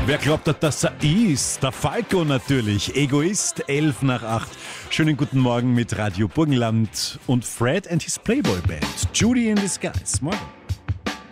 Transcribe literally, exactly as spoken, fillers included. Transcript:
Wer glaubt, dass er ist? Der Falco natürlich. Egoist, elf nach acht. Schönen guten Morgen mit Radio Burgenland und Fred and his Playboy Band. Judy in Disguise. Morgen.